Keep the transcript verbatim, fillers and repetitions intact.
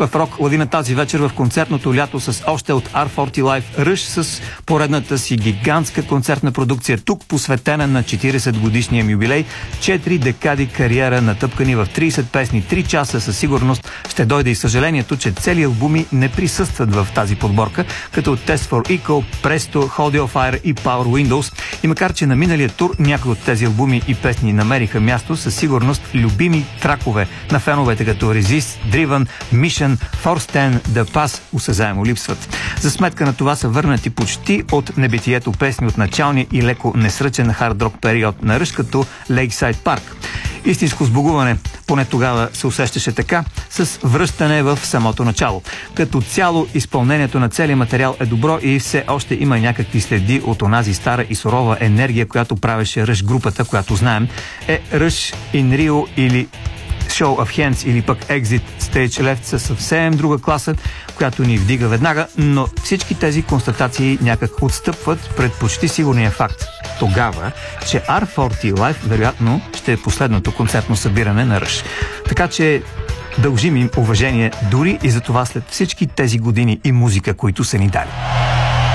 В Рок Лавина тази вечер в концертното лято с още от Ар форти Live Ръж с поредната си гигантска концертна продукция, тук посветена на четиридесет годишния юбилей. Четири декади кариера, натъпкани в тридесет песни, три часа. Със сигурност ще дойде и съжалението, че цели албуми не присъстват в тази подборка, като Test for Echo, Presto, Hold Your Fire и Power Windows. И макар, че на миналия тур някои от тези албуми и песни намериха място, със сигурност любими тракове на феновете като Resist, Driven, Mission, Force десет, The Pass осезаемо липсват. За сметка на това са върнати почти от небитието песни от началния и леко несръчен хард-рок период на Ръж, като Lakeside Park. Истинско сбогуване, поне тогава се усещаше така, с връщане в самото начало. Като цяло изпълнението на целия материал е добро и все още има някакви следи от онази стара и сурова енергия, която правеше Ръж групата, която знаем е Ръж in Rio или Show of Hands или пък Exit Stage Left са съвсем друга класа, която ни вдига веднага, но всички тези констатации някак отстъпват пред почти сигурния факт тогава, че Ар форти Live вероятно ще е последното концертно събиране на Ръж. Така че дължим им уважение дори и за това след всички тези години и музика, които са ни дали.